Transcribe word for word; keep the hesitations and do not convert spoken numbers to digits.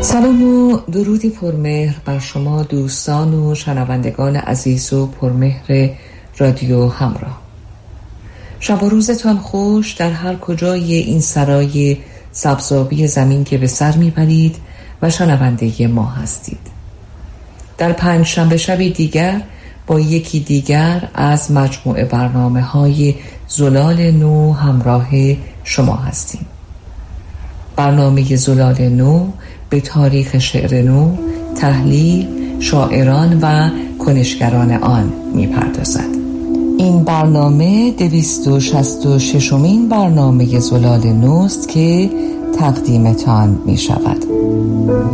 سلام و درودی پرمهر بر شما دوستان و شنوندگان عزیز و پرمهر رادیو همراه. شب و روزتان خوش در هر کجای این سرای سبزابی زمین که به سر میبرید و شنونده ما هستید. در پنج شنبه شبی دیگر با یکی دیگر از مجموعه برنامه های زلال نو همراه شما هستیم. برنامه زلال نو به تاریخ شعر نو، تحلیل، شاعران و کنشگران آن می‌پردازد. این برنامه دویست و شصت و ششمین برنامه زلال نوست که تقدیمتان می‌شود.